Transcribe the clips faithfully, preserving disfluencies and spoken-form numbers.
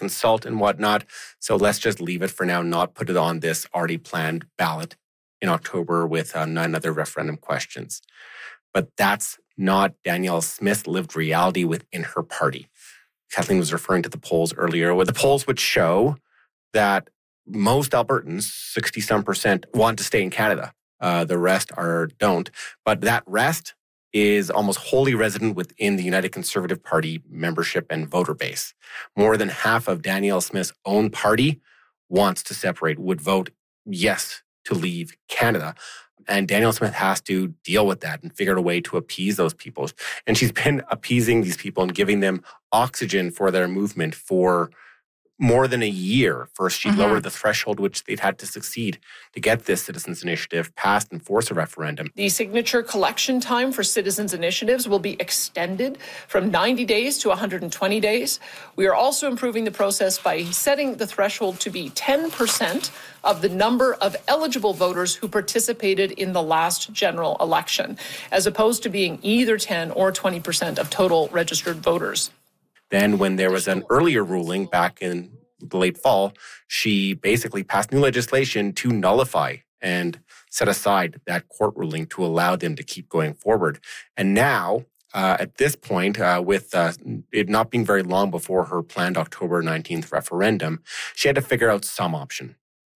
consult and whatnot. So let's just leave it for now, not put it on this already planned ballot in October with uh, nine other referendum questions. But that's not Danielle Smith's lived reality within her party. Kathleen was referring to the polls earlier, where the polls would show that most Albertans, sixty-some percent, want to stay in Canada. Uh, the rest are don't. But that rest is almost wholly resident within the United Conservative Party membership and voter base. More than half of Danielle Smith's own party wants to separate, would vote yes to leave Canada. And Danielle Smith has to deal with that and figure out a way to appease those people. And she's been appeasing these people and giving them oxygen for their movement for more than a year. First, she mm-hmm. lowered the threshold which they'd had to succeed to get this citizens' initiative passed and force a referendum. The signature collection time for citizens' initiatives will be extended from ninety days to one hundred twenty days. We are also improving the process by setting the threshold to be ten percent of the number of eligible voters who participated in the last general election, as opposed to being either ten or twenty percent of total registered voters. Then when there was an earlier ruling back in the late fall, she basically passed new legislation to nullify and set aside that court ruling to allow them to keep going forward. And now, uh, at this point, uh, with uh, it not being very long before her planned October nineteenth referendum, she had to figure out some option.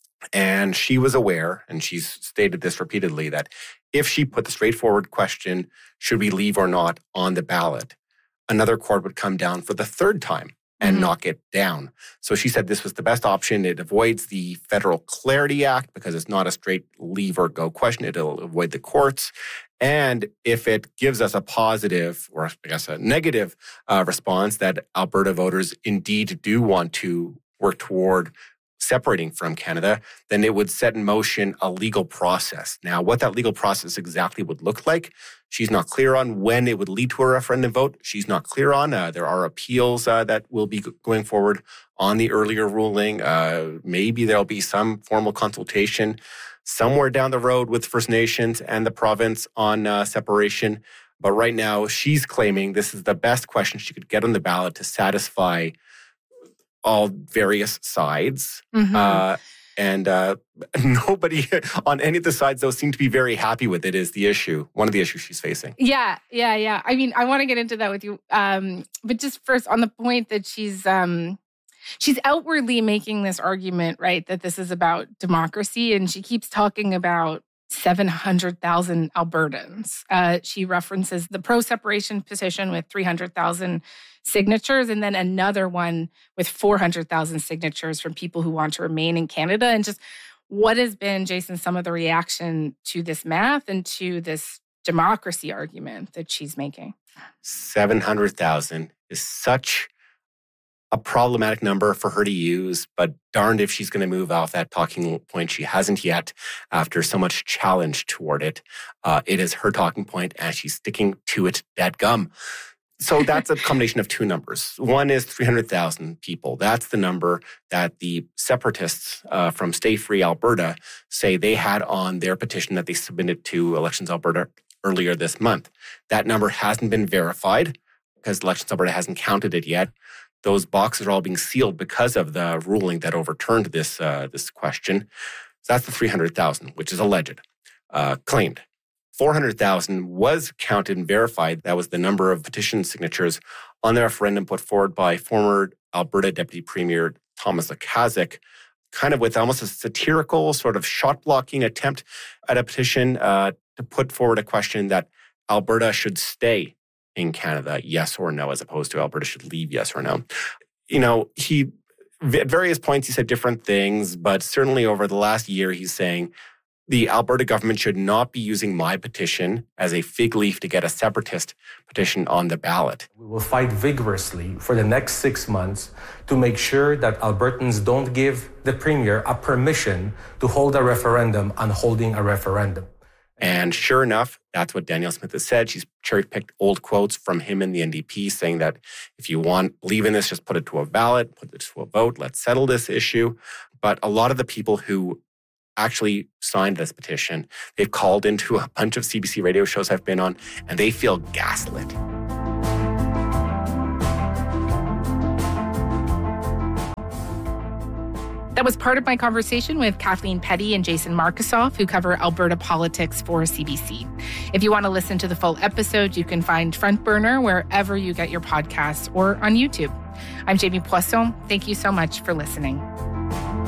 And she was aware, and she's stated this repeatedly, that if she put the straightforward question, should we leave or not, on the ballot, another court would come down for the third time and mm-hmm. knock it down. So she said this was the best option. It avoids the Federal Clarity Act because it's not a straight leave or go question. It'll avoid the courts. And if it gives us a positive, or I guess a negative uh, response that Alberta voters indeed do want to work toward separating from Canada, then it would set in motion a legal process. Now, what that legal process exactly would look like, she's not clear on. When it would lead to a referendum vote, she's not clear on. Uh, there are appeals uh, that will be going forward on the earlier ruling. Uh, maybe there'll be some formal consultation somewhere down the road with First Nations and the province on uh, separation. But right now, she's claiming this is the best question she could get on the ballot to satisfy all various sides. Mm-hmm. Uh, and uh, nobody on any of the sides, though, seem to be very happy with it is the issue, one of the issues she's facing. Yeah, yeah, yeah. I mean, I want to get into that with you. Um, but just first, on the point that she's um, she's outwardly making this argument, right, that this is about democracy. And she keeps talking about seven hundred thousand Albertans. Uh, she references the pro-separation petition with three hundred thousand signatures, and then another one with four hundred thousand signatures from people who want to remain in Canada. And just what has been, Jason, some of the reaction to this math and to this democracy argument that she's making? seven hundred thousand is such a problematic number for her to use, but darned if she's going to move off that talking point. She hasn't yet after so much challenge toward it. Uh, it is her talking point, and she's sticking to it dadgum. So that's a combination of two numbers. One is three hundred thousand people. That's the number that the separatists uh, from Stay Free Alberta say they had on their petition that they submitted to Elections Alberta earlier this month. That number hasn't been verified because Elections Alberta hasn't counted it yet. Those boxes are all being sealed because of the ruling that overturned this uh, this question. So that's the three hundred thousand, which is alleged, uh, claimed. four hundred thousand was counted and verified. That was the number of petition signatures on the referendum put forward by former Alberta Deputy Premier Thomas Lukaszuk, kind of with almost a satirical sort of shot-blocking attempt at a petition uh, to put forward a question that Alberta should stay in Canada, yes or no, as opposed to Alberta should leave, yes or no. You know, he, at various points, he said different things, but certainly over the last year, he's saying the Alberta government should not be using my petition as a fig leaf to get a separatist petition on the ballot. We will fight vigorously for the next six months to make sure that Albertans don't give the Premier a permission to hold a referendum on holding a referendum. And sure enough, that's what Danielle Smith has said. She's cherry-picked old quotes from him and the N D P saying that if you want, believe in this, just put it to a ballot, put it to a vote, let's settle this issue. But a lot of the people who actually signed this petition, they've called into a bunch of C B C radio shows I've been on, and they feel gaslit. That was part of my conversation with Kathleen Petty and Jason Markusoff, who cover Alberta politics for C B C. If you want to listen to the full episode, you can find Front Burner wherever you get your podcasts or on YouTube. I'm Jamie Poisson. Thank you so much for listening.